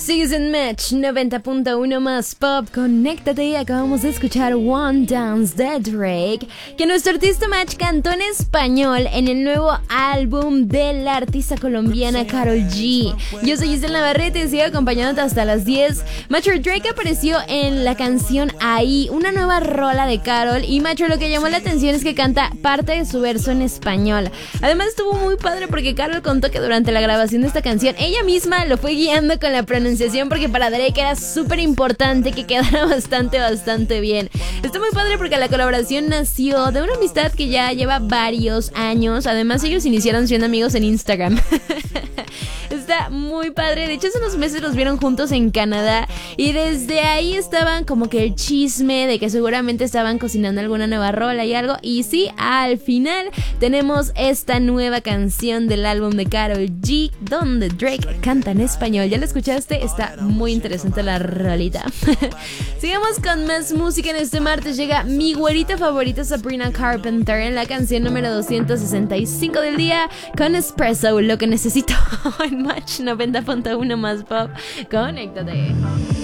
Sigues en Match 90.1 más pop. Conéctate. Acabamos de escuchar One Dance de Drake, que nuestro artista Match cantó en español en el nuevo álbum de la artista colombiana Karol G. Yo soy Giselle Navarrete y sigo acompañándote hasta las 10. Macho, Drake apareció en la canción Ahí, una nueva rola de Karol. Y Macho, lo que llamó la atención es que canta parte de su verso en español. Además estuvo muy padre porque Karol contó que durante la grabación de esta canción ella misma lo fue guiando con la pronunciación, porque para Drake era súper importante que quedara bastante bien. Está muy padre porque la colaboración nació de una amistad que ya lleva varios años. Además ellos iniciaron siendo amigos en Instagram. Está muy padre. De hecho, hace unos meses los vieron juntos en Canadá y desde ahí estaban como que el chisme de que seguramente estaban cocinando alguna nueva rola y algo. Y sí, al final tenemos esta nueva canción del álbum de Karol G, donde Drake canta en español. ¿Ya la escuchaste? Está muy interesante la rolita. Sigamos con más música. En este martes llega mi güerita favorita Sabrina Carpenter en la canción número 265 del día con Espresso, lo que necesito en Match 90.1 más pop. Conéctate.